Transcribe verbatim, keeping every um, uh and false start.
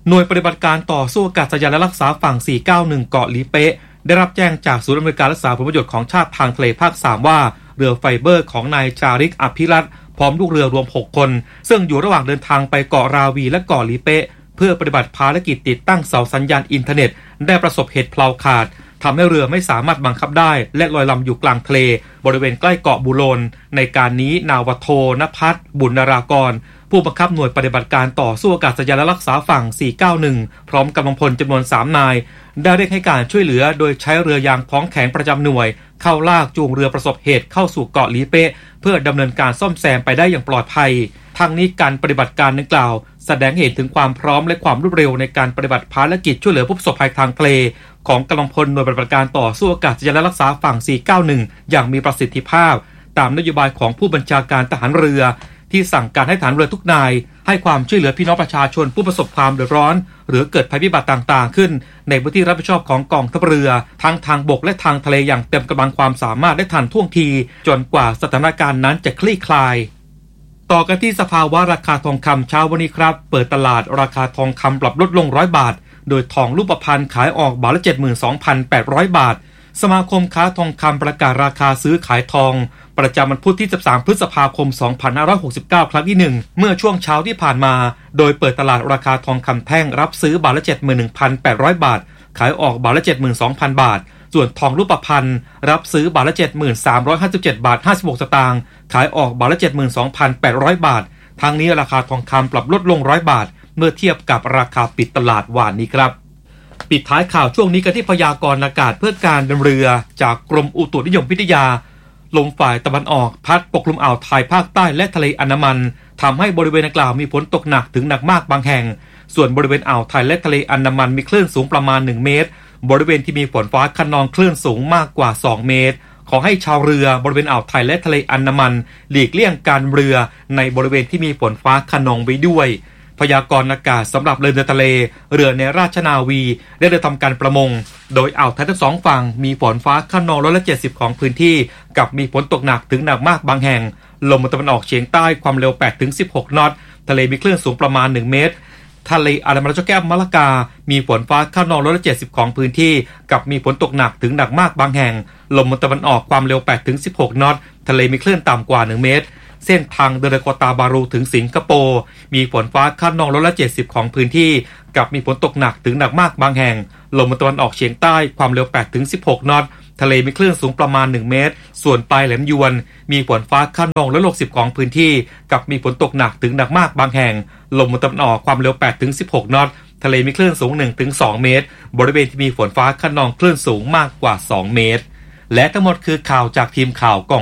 หน่วยปฏิบัติการต่อสู้อากาศยานและรักษาฝั่งสี่เก้าหนึ่งเกาะลีเป๊ะได้รับแจ้งจากศูนย์อำนวยการรักษาผลประโยชน์ของชาติทางทะเลภาคสามว่าเรือไฟเบอร์ของนายจาริกอภิรัตน์พร้อมลูกเรือรวมหกคนซึ่งอยู่ระหว่างเดินทางไปเกาะราวีและเกาะลีเป๊ะเพื่อปฏิบัติภารกิจติดตั้งเสาสัญญาณอินเทอร์เน็ตได้ประสบเหตุเพลาขาดทำให้เรือไม่สามารถบังคับได้และลอยลำอยู่กลางทะเลบริเวณใกล้เกาะบูโลนในการนี้นาวาโทณภัทรบุญนารากรผู้บังคับหน่วยปฏิบัติการต่อสู้อากาศยานและรักษาฝั่งสี่เก้าหนึ่งพร้อมกำลังพลจำนวนสามนายได้เร่งให้การช่วยเหลือโดยใช้เรือยางท้องแข็งประจำหน่วยเข้าลากจูงเรือประสบเหตุเข้าสู่เกาะลีเป๊ะเพื่อดำเนินการซ่อมแซมไปได้อย่างปลอดภัยทั้งนี้การปฏิบัติการดังกล่าวแสดงเห็นถึงความพร้อมและความรวดเร็วในการปฏิบัติภารกิจช่วยเหลือผู้ประสบภัยทางทะเลของกำลังพลหน่วยปฏิบัติการต่อสู้อากาศยานและรักษาฝั่งสี่เก้าหนึ่งอย่างมีประสิทธิภาพตามนโยบายของผู้บัญชาการทหารเรือที่สั่งการให้ฐานเรือทุกนายให้ความช่วยเหลือพี่น้องประชาชนผู้ประสบความเดือดร้อนหรือเกิดภัยพิบัติต่างๆขึ้นในพื้นที่รับผิดชอบของกองทัพเรือทั้งทางบกและทางทะเลอย่างเต็มกำลังความสามารถและทันท่วงทีจนกว่าสถานการณ์นั้นจะคลี่คลายต่อกันที่สภาวะราคาทองคำเช้าวันนี้ครับเปิดตลาดราคาทองคำปรับลดลงร้อยบาทโดยทองรูปพรรณขายออกบาทละ เจ็ดหมื่นสองพันแปดร้อย บาทสมาคมค้าทองคำประกาศราคาซื้อขายทองประจำวันพุธที่สิบสามพฤษภาคมสองพันห้าร้อยหกสิบเก้าครั้งที่หนึ่งเมื่อช่วงเช้าที่ผ่านมาโดยเปิดตลาดราคาทองคำแท่งรับซื้อบาทละ เจ็ดหมื่นหนึ่งพันแปดร้อย บาทขายออกบาทละ เจ็ดหมื่นสองพัน บาทส่วนทองรูปพรรณรับซื้อบาทละ เจ็ดหมื่นสามร้อยห้าสิบเจ็ด บาทห้าสิบหกสตางค์ขายออกบาทละ เจ็ดหมื่นสองพันแปดร้อย บาททั้งนี้ราคาทองคำปรับลดลงร้อยบาทเมื่อเทียบกับราคาปิดตลาดวานนี้ครับปิดท้ายข่าวช่วงนี้กันที่พยากรณ์อากาศเพื่อการเดินเรือจากกรมอุตุนิยมวิทยาลมฝ่ายตะวันออกพัดปกคลุมอ่าวไทยภาคใต้และทะเลอันดามันทำให้บริเวณดังกล่าวมีฝนตกหนักถึงหนักมากบางแห่งส่วนบริเวณอ่าวไทยและทะเลอันดามันมีคลื่นสูงประมาณหนึ่งเมตรบริเวณที่มีฝนฟ้าคะนองคลื่นสูงมากกว่าสองเมตรขอให้ชาวเรือบริเวณอ่าวไทยและทะเลอันดามันหลีกเลี่ยงการเรือในบริเวณที่มีฝนฟ้าคะนองไว้ด้วยพยากรณ์อากาศสำหรับเรือทะเลเรือในราชนาวีได้เดินทำการประมงโดยอ่าวไทยทั้งสองฝั่งมีฝนฟ้าคะนองร้อยละเจ็ดสิบของพื้นที่กับมีฝนตกหนักถึงหนักมากบางแห่งลมตะวันออกเฉียงใต้ความเร็ว แปดถึงสิบหก นอตทะเลมีคลื่นสูงประมาณหนึ่งเมตรทะเลอันดามันและเจ้าแก้วมะละกามีฝนฟ้าคะนองร้อยละเจ็ดสิบของพื้นที่กับมีฝนตกหนักถึงหนักมากบางแห่งลมตะวันออกความเร็ว แปดถึงสิบหก นอตทะเลมีคลื่นต่ำกว่าหนึ่งเมตรเส้นทางเดินโคตาบารูถึงสิงคโปร์มีฝนฟ้าคะนองร้อยละเจ็ดสิบของพื้นที่กับมีฝนตกหนักถึงหนักมากบางแห่งลมตะวันออกเฉียงใต้ความเร็ว แปดถึงสิบหก นอตทะเลมีคลื่นสูงประมาณหนึ่งเมตรส่วนปลายแหลมยวนมีฝนฟ้าคะนองร้อยละหกสิบของพื้นที่กับมีฝนตกหนักถึงหนักมากบางแห่งลมตะวันออกความเร็ว แปดถึงสิบหก นอตทะเลมีคลื่นสูง หนึ่งถึงสอง เมตรบริเวณที่มีฝนฟ้าคะนองคลื่นสูงมากกว่าสองเมตรและทั้งหมดคือข่าวจากทีมข่าวกอง